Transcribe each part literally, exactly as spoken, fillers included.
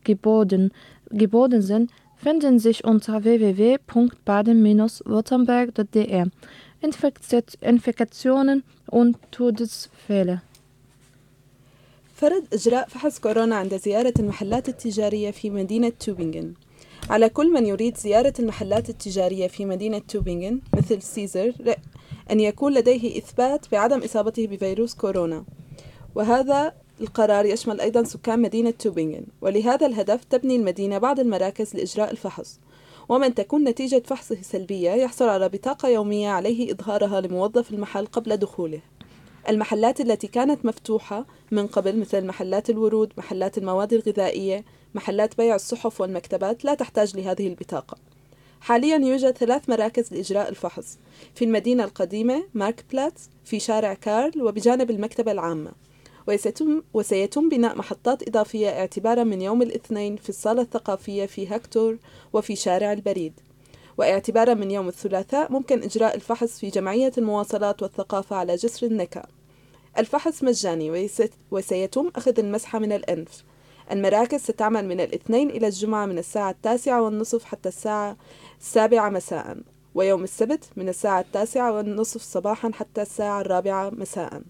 geboten, geboten sind, finden sich unter w w w punkt baden Bindestrich württemberg punkt d r. Infektionen und Todesfälle. فرض إجراء فحص كورونا عند زيارة المحلات التجارية في مدينة توبينغن. على كل من يريد زيارة المحلات التجارية في مدينة توبينغن مثل سيزر أن يكون لديه إثبات بعدم إصابته بفيروس كورونا، وهذا القرار يشمل أيضا سكان مدينة توبينغن. ولهذا الهدف تبني المدينة بعض المراكز لإجراء الفحص، ومن تكون نتيجة فحصه سلبية يحصل على بطاقة يومية عليه إظهارها لموظف المحل قبل دخوله. المحلات التي كانت مفتوحة من قبل مثل محلات الورود، محلات المواد الغذائية، محلات بيع الصحف والمكتبات لا تحتاج لهذه البطاقة. حاليا يوجد ثلاث مراكز لإجراء الفحص في المدينة القديمة مارك بلاتس، في شارع كارل، وبجانب المكتبة العامة. وسيتم, وسيتم بناء محطات إضافية اعتبارا من يوم الاثنين في الصالة الثقافية في هكتور وفي شارع البريد. واعتبارا من يوم الثلاثاء ممكن إجراء الفحص في جمعية المواصلات والثقافة على جسر النكا. الفحص مجاني وسيتم أخذ المسحة من الأنف. المراكز ستعمل من الاثنين إلى الجمعة من الساعة التاسعة والنصف حتى الساعة السابعة مساء، ويوم السبت من الساعة التاسعة والنصف صباحا حتى الساعة الرابعة مساء.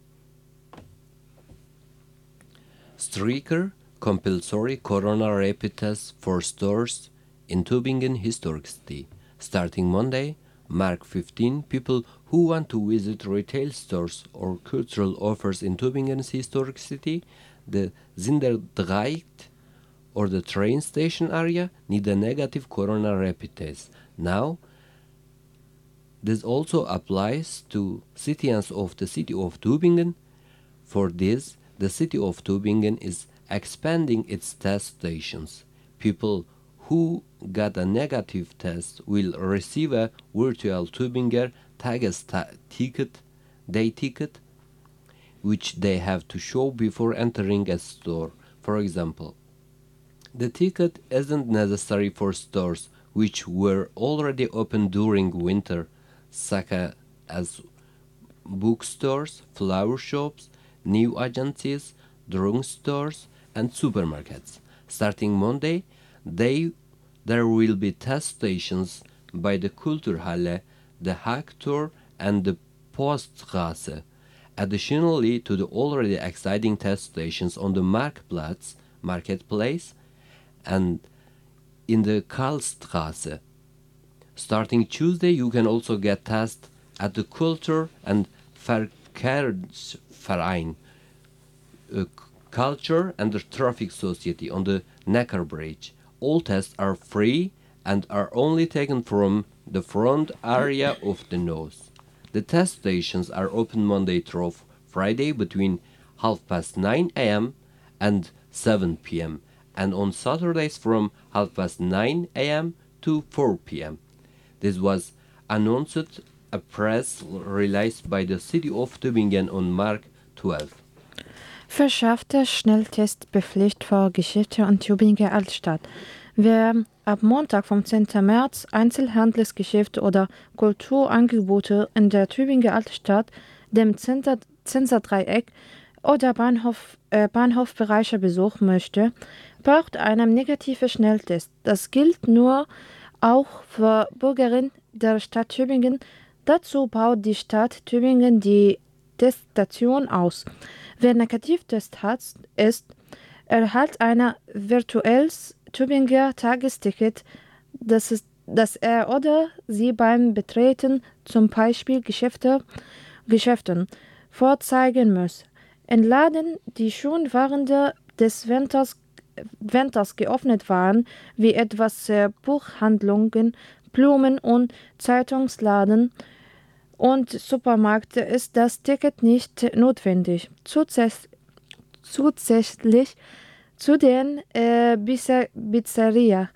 Striker compulsory corona rapid tests for stores in Tübingen Historic City. Starting Monday, March fifteenth, people who want to visit retail stores or cultural offers in Tübingen's historic city, the Zinderdreieck or the train station area, need a negative corona rapid test. Now, this also applies to citizens of the city of Tübingen. For this, the city of Tübingen is expanding its test stations. People who got a negative test will receive a virtual Tübinger Tagesticket, day ticket, which they have to show before entering a store. For example, the ticket isn't necessary for stores which were already open during winter, such as bookstores, flower shops, new agencies, drugstores, and supermarkets. Starting Monday, they, there will be test stations by the Kulturhalle, the Hagtor, and the Poststraße, additionally to the already exciting test stations on the Marktplatz, marketplace, and in the Karlstraße. Starting Tuesday, you can also get tests at the Kultur- and Verkehrsverein, uh, Culture and the Traffic Society on the Neckar Bridge. All tests are free and are only taken from the front area of the nose. The test stations are open Monday through Friday between half past nine a.m. and seven p.m. and on Saturdays from half past nine a.m. to four p.m. This was announced a press release by the city of Tübingen on March twelfth. Verschärfte Schnelltestpflicht für Geschäfte in Tübinger Altstadt. Wer ab Montag vom zehnten März Einzelhandelsgeschäfte oder Kulturangebote in der Tübinger Altstadt, dem Zinser-Dreieck oder Bahnhof, äh, Bahnhofbereiche besuchen möchte, braucht einen negativen Schnelltest. Das gilt nur auch für Bürgerinnen der Stadt Tübingen. Dazu baut die Stadt Tübingen die Teststation aus. Wer Negativtest hat, ist, erhält ein virtuelles Tübinger Tagesticket, das, ist, das er oder sie beim Betreten zum Beispiel Geschäfte, Geschäften vorzeigen muss. In Läden, die schon während des Winters, Winters geöffnet waren, wie etwas Buchhandlungen, Blumen- und Zeitungsladen und Supermärkte, ist das Ticket nicht notwendig. Zusätzlich, zusätzlich zu den äh, Pizzeria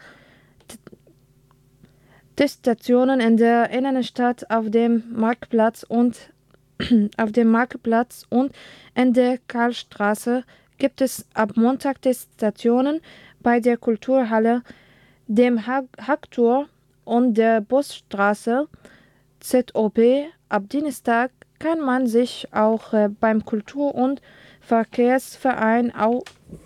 Teststationen in der Innenstadt, auf dem Marktplatz und auf dem Marktplatz und in der Karlstraße gibt es ab Montag Teststationen bei der Kulturhalle, dem Hagtor und der Busstraße Z O P. Ab Dienstag kann man sich auch äh, beim Kultur- und Verkehrsverein au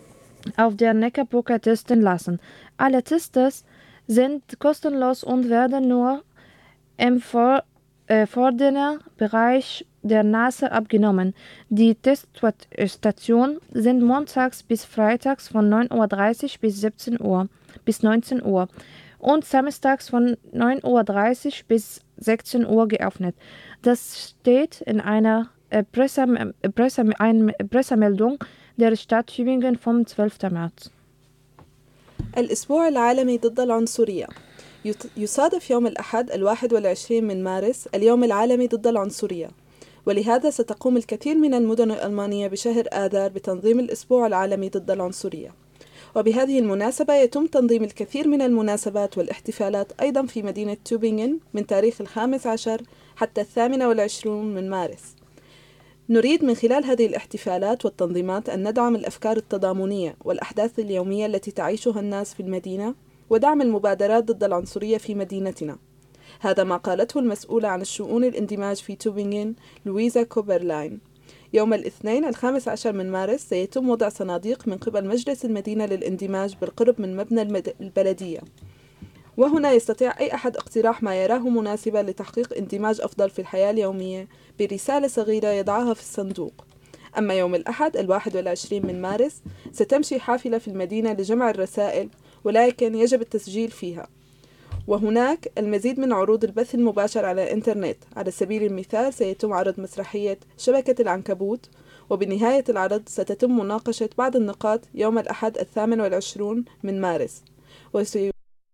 auf der Neckarbrücke testen lassen. Alle Tests sind kostenlos und werden nur im vor, äh, vorderen Bereich der Nase abgenommen. Die Teststationen sind montags bis freitags von neun Uhr dreißig bis siebzehn Uhr bis neunzehn Uhr und samstags von neun Uhr dreißig bis sechzehn Uhr geöffnet. Das steht in einer äh, Pressem äh, Pressem ein Pressemeldung der Stadt Tübingen vom zwölften März. الأسبوع العالمي ضد العنصرية يصادف يوم الأحد الواحد والعشرين من مارس اليوم العالمي ضد العنصرية، ولهذا ستقوم الكثير من المدن الألمانية بشهر آذار بتنظيم الأسبوع العالمي ضد العنصرية. وبهذه المناسبة يتم تنظيم الكثير من المناسبات والاحتفالات أيضا في مدينة توبينغن من تاريخ الخامس عشر حتى الثامن والعشرون من مارس. نريد من خلال هذه الاحتفالات والتنظيمات أن ندعم الأفكار التضامنية والأحداث اليومية التي تعيشها الناس في المدينة ودعم المبادرات ضد العنصرية في مدينتنا. هذا ما قالته المسؤولة عن الشؤون الاندماج في توبينغن لويزا كوبرلاين. يوم الاثنين الخامس عشر من مارس سيتم وضع صناديق من قبل مجلس المدينة للاندماج بالقرب من مبنى المد... البلدية، وهنا يستطيع أي أحد اقتراح ما يراه مناسبا لتحقيق اندماج أفضل في الحياة اليومية برسالة صغيرة يضعها في الصندوق. أما يوم الأحد الواحد والعشرين من مارس ستمشي حافلة في المدينة لجمع الرسائل، ولكن يجب التسجيل فيها. وهناك المزيد من عروض البث المباشر على الإنترنت. على سبيل المثال سيتم عرض مسرحية شبكة العنكبوت، وبنهاية العرض ستتم مناقشة بعض النقاط يوم الأحد الثامن والعشرون من مارس. وسي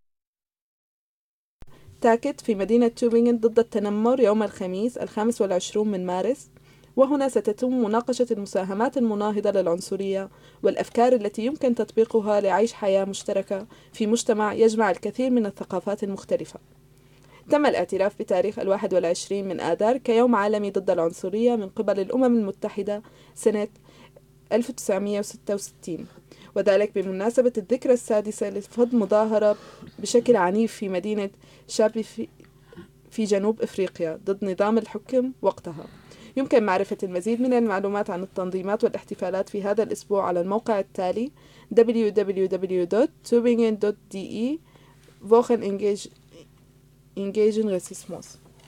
تاكت في مدينة توبينغن ضد التنمر يوم الخميس الخامس والعشرون من مارس، وهنا ستتم مناقشة المساهمات المناهضة للعنصرية والأفكار التي يمكن تطبيقها لعيش حياة مشتركة في مجتمع يجمع الكثير من الثقافات المختلفة. تم الاعتراف بتاريخ الواحد والعشرين من آذار كيوم عالمي ضد العنصرية من قبل الأمم المتحدة سنة ألف وتسعمائة وستة وستين، وذلك بمناسبة الذكرى السادسة لفض مظاهرة بشكل عنيف في مدينة شابي في, في جنوب إفريقيا ضد نظام الحكم وقتها. يمكن معرفة المزيد من المعلومات عن التنظيمات والاحتفالات في هذا الأسبوع على الموقع التالي دبليو دبليو دبليو دوت توبينغن دوت دي إي Wochen Engaging Rassismus.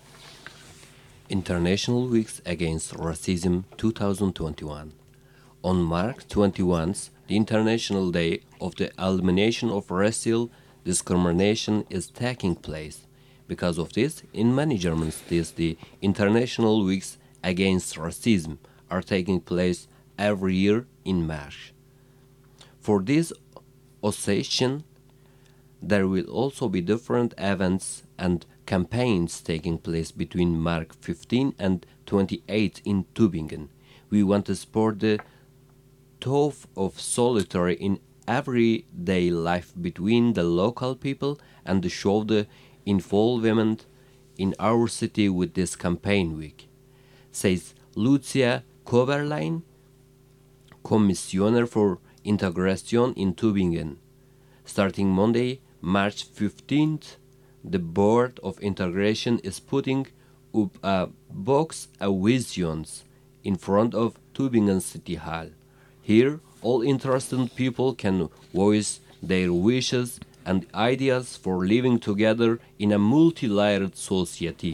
International Weeks Against Racism twenty twenty-one. On March twenty-first, the International Day of the Elimination of Racial Discrimination is taking place. Because of this, in many German cities, the International Weeks Against Racism are taking place every year in March. For this occasion, there will also be different events and campaigns taking place between March fifteenth and twenty-eighth in Tübingen. We want to support the thought of solidarity in everyday life between the local people and to show the involvement in our city with this campaign week, says Lucia Koberlein, Commissioner for Integration in Tübingen. Starting Monday, March fifteenth, the Board of Integration is putting up a box of visions in front of Tübingen City Hall. Here, all interested people can voice their wishes and ideas for living together in a multi-layered society.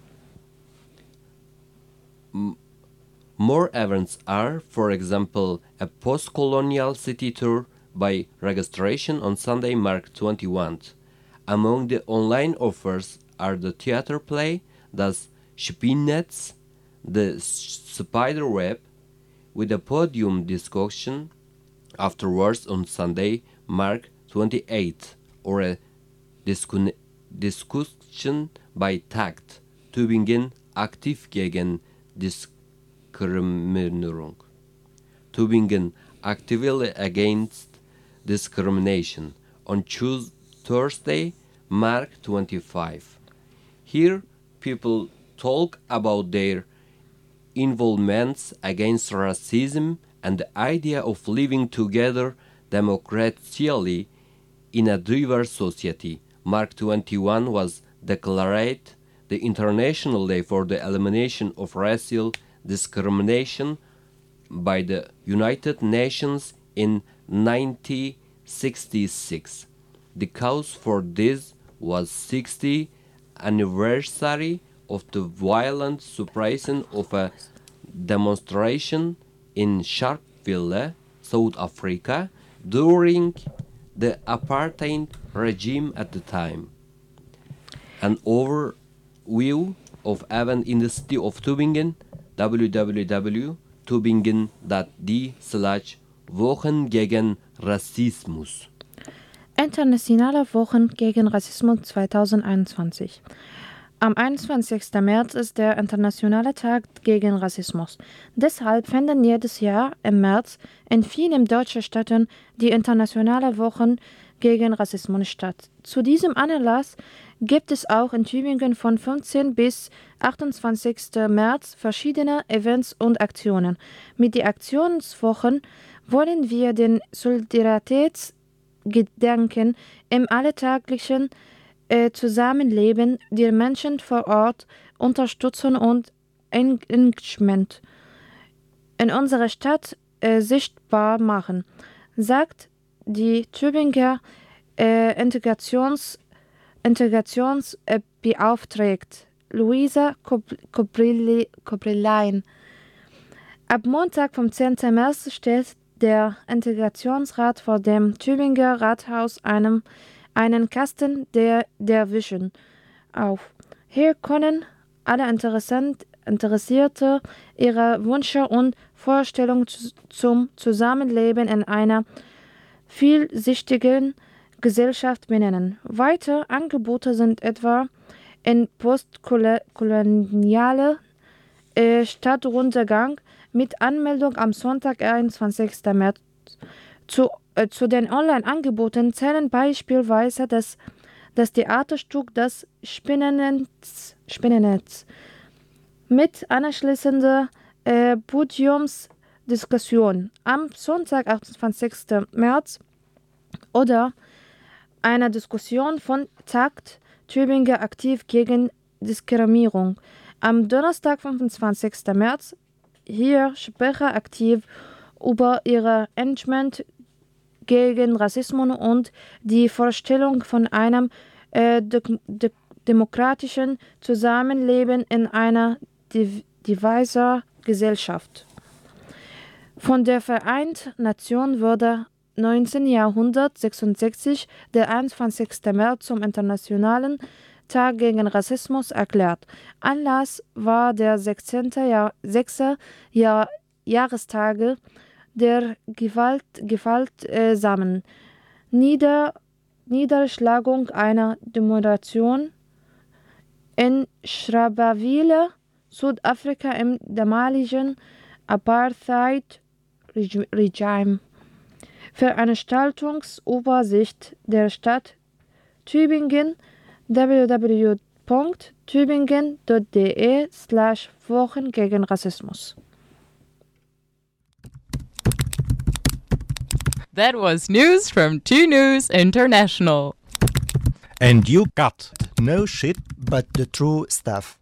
M- More events are, for example, a post-colonial city tour by registration on Sunday, March twenty-first. Among the online offers are the theater play Das Spinnennetz, the Spider Web, with a podium discussion afterwards on Sunday, March twenty-eighth, or a discun- discussion by Takt, Tübingen aktiv gegen Diskriminierung. Tübingen actively against discrimination on Tuesday, Thursday, March twenty-fifth. Here, people talk about their involvements against racism and the idea of living together democratically in a diverse society. March twenty-first was declared the International Day for the Elimination of Racial Discrimination by the United Nations in nineteen sixty-six. The cause for this was sixtieth anniversary of the violent suppression of a demonstration in Sharpeville, South Africa, during the apartheid regime at the time. An overview of events in the city of Tübingen, w w w punkt tübingen punkt d slash Wochen gegen Rassismus. Internationale Wochen gegen Rassismus zweitausendeinundzwanzig. Am einundzwanzigsten März ist der Internationale Tag gegen Rassismus. Deshalb finden jedes Jahr im März in vielen deutschen Städten die Internationale Wochen gegen Rassismus statt. Zu diesem Anlass gibt es auch in Tübingen von fünfzehnten bis achtundzwanzigsten März verschiedene Events und Aktionen. Mit den Aktionswochen wollen wir den Solidaritätsgedanken im alltäglichen äh, Zusammenleben der Menschen vor Ort unterstützen und Engagement in unserer Stadt äh, sichtbar machen, sagt die Tübinger äh, Integrations Integrationsbeauftragte äh, Luisa Kobrilein. Ab Montag, vom zehnten März, steht der Integrationsrat vor dem Tübinger Rathaus einem, einen Kasten der, der Vision auf. Hier können alle Interessierte ihre Wünsche und Vorstellungen zum Zusammenleben in einer vielsichtigen Gesellschaft benennen. Weitere Angebote sind etwa in postkoloniale äh, Stadtrundgang mit Anmeldung am Sonntag, einundzwanzigsten März. Zu, äh, zu den Online-Angeboten zählen beispielsweise das, das Theaterstück Das Spinnennetz, Spinnennetz mit anschließender äh, Podiumsdiskussion am Sonntag, achtundzwanzigsten März oder einer Diskussion von Takt Tübinger aktiv gegen Diskriminierung. Am Donnerstag, fünfundzwanzigsten März, hier Sprecher aktiv über ihr Engagement gegen Rassismus und die Vorstellung von einem äh, de de demokratischen Zusammenleben in einer div diverser Gesellschaft. Von der Vereinten Nationen wurde neunzehnhundertsechsundsechzig der einundzwanzigsten März zum Internationalen Tag gegen Rassismus erklärt. Anlass war der sechzehnten Jahr, sechste Jahr, Jahrestage der Gewalt, gewaltsamen Nieder, Niederschlagung einer Demonstration in Sharpeville, Südafrika im damaligen Apartheid-Regime. Veranstaltungsübersicht der Stadt Tübingen w w w punkt tübingen punkt d e slash Wochen gegen Rassismus. That was news from two News International. And you got no shit but the true stuff.